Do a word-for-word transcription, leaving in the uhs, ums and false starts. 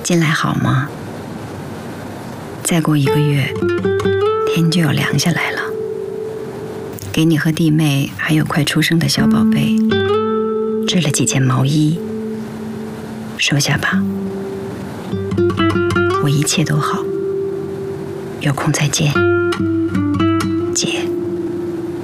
进来好吗？再过一个月，天就要凉下来了。给你和弟妹还有快出生的小宝贝织了几件毛衣，收下吧。我一切都好，有空再见，姐。